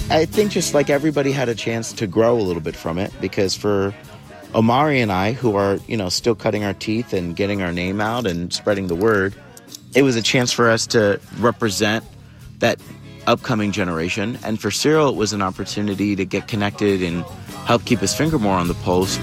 I think just like everybody had a chance to grow a little bit from it, because for Omari and I, who are, still cutting our teeth and getting our name out and spreading the word, it was a chance for us to represent that upcoming generation. And for Cyril, it was an opportunity to get connected and help keep his finger more on the pulse